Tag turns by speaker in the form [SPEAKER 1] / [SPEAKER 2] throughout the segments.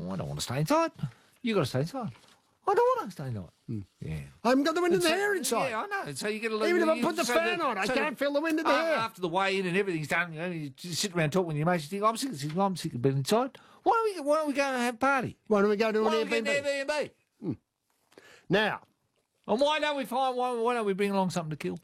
[SPEAKER 1] I don't want to stay inside. You got to stay inside. I don't want to stay inside. Yeah.
[SPEAKER 2] I haven't got the wind in the hair inside.
[SPEAKER 1] Yeah, I know. So you get a
[SPEAKER 2] Even if I put the fan on, I can't feel the wind in the hair.
[SPEAKER 1] After the weigh-in and everything's done, you just sit around talking with your mates. You think, I'm sick of being inside. Why don't we go and have a party?
[SPEAKER 2] Why don't we go to
[SPEAKER 1] Why
[SPEAKER 2] an
[SPEAKER 1] don't we get
[SPEAKER 2] Airbnb?
[SPEAKER 1] an Airbnb?
[SPEAKER 2] Now,
[SPEAKER 1] And why don't we bring along something to kill?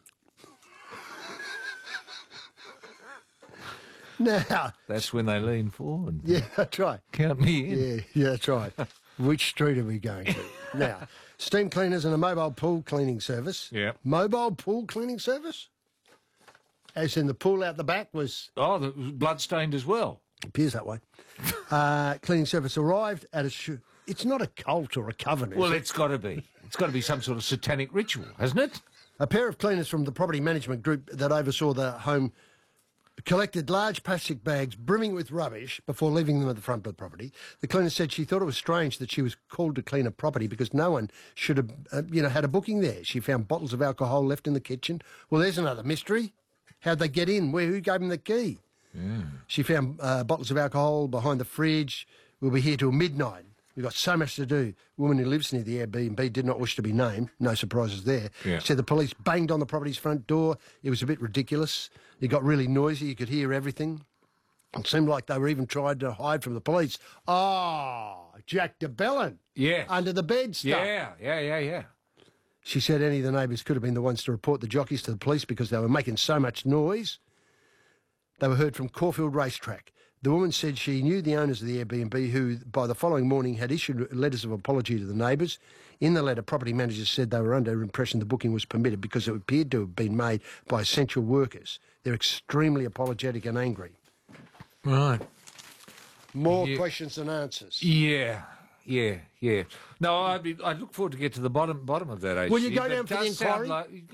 [SPEAKER 2] now.
[SPEAKER 1] That's when they lean forward.
[SPEAKER 2] Yeah, that's right.
[SPEAKER 1] Count me in.
[SPEAKER 2] Yeah, that's right. Which street are we going to? Now, steam cleaners and a mobile pool cleaning service.
[SPEAKER 1] Yeah.
[SPEAKER 2] Mobile pool cleaning service? As in the pool out the back was...
[SPEAKER 1] Oh, the blood-stained as well.
[SPEAKER 2] Appears that way. Cleaning service arrived at a... It's not a cult or a coven, is
[SPEAKER 1] Well,
[SPEAKER 2] it?
[SPEAKER 1] it's got to be. It's got to be some sort of satanic ritual, hasn't it?
[SPEAKER 2] A pair of cleaners from the property management group that oversaw the home collected large plastic bags brimming with rubbish before leaving them at the front of the property. The cleaner said she thought it was strange that she was called to clean a property because no one should have, had a booking there. She found bottles of alcohol left in the kitchen. Well, there's another mystery. How'd they get in? Who gave them the key? She found bottles of alcohol behind the fridge. We'll be here till midnight. We've got so much to do. A woman who lives near the Airbnb did not wish to be named. No surprises there.
[SPEAKER 1] Yeah.
[SPEAKER 2] Said the police banged on the property's front door. It was a bit ridiculous. It got really noisy. You could hear everything. It seemed like they were even trying to hide from the police. Oh, Jack DeBellin.
[SPEAKER 1] Yes.
[SPEAKER 2] Under the bed stuff.
[SPEAKER 1] Yeah.
[SPEAKER 2] She said any of the neighbours could have been the ones to report the jockeys to the police because they were making so much noise. They were heard from Caulfield Racetrack. The woman said she knew the owners of the Airbnb who, by the following morning, had issued letters of apology to the neighbours. In the letter, property managers said they were under impression the booking was permitted because it appeared to have been made by essential workers. They're extremely apologetic and angry.
[SPEAKER 1] Right.
[SPEAKER 2] More questions than answers.
[SPEAKER 1] Yeah. No, I'd look forward to get to the bottom of that. Actually.
[SPEAKER 2] Will you go down for the inquiry?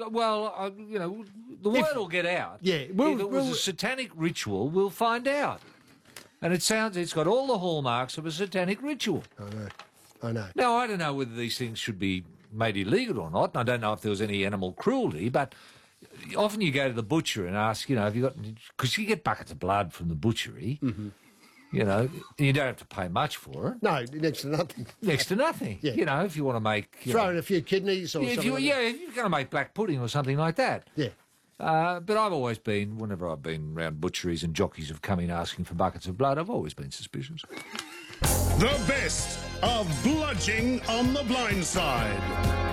[SPEAKER 1] The word will get out.
[SPEAKER 2] Yeah,
[SPEAKER 1] if it was a satanic ritual, we'll find out. And it's got all the hallmarks of a satanic ritual.
[SPEAKER 2] I know.
[SPEAKER 1] Now, I don't know whether these things should be made illegal or not, and I don't know if there was any animal cruelty, but often you go to the butcher and ask, have you got... Because you get buckets of blood from the butchery, and you don't have to pay much for it.
[SPEAKER 2] No, next to nothing.
[SPEAKER 1] Next to nothing.
[SPEAKER 2] Yeah.
[SPEAKER 1] If you want to make...
[SPEAKER 2] Throw in a few kidneys or something like that.
[SPEAKER 1] If you're going to make black pudding or something like that.
[SPEAKER 2] Yeah.
[SPEAKER 1] But I've always been, whenever I've been around butcheries and jockeys have come in asking for buckets of blood, I've always been suspicious.
[SPEAKER 3] The best of Bludging on the Blind Side.